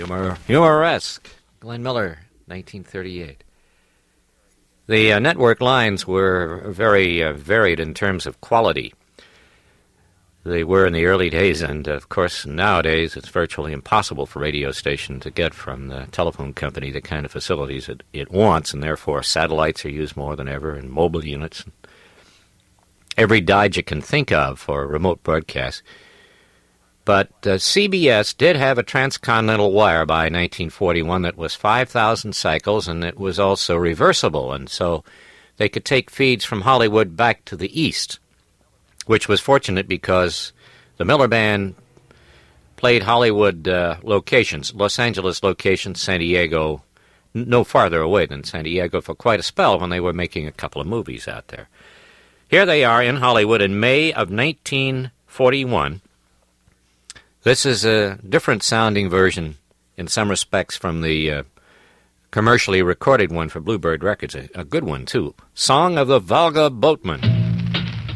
Humoresque. Glenn Miller, 1938. The network lines were very varied in terms of quality. They were in the early days, and of course nowadays it's virtually impossible for a radio station to get from the telephone company the kind of facilities it wants, and therefore satellites are used more than ever, and mobile units. Every dodge you can think of for remote broadcast. But CBS did have a transcontinental wire by 1941 that was 5,000 cycles, and it was also reversible, and so they could take feeds from Hollywood back to the east, which was fortunate because the Miller Band played Hollywood locations, Los Angeles locations, San Diego, no farther away than San Diego for quite a spell when they were making a couple of movies out there. Here they are in Hollywood in May of 1941. This is a different-sounding version in some respects from the commercially recorded one for Bluebird Records, a good one, too. Song of the Volga Boatman.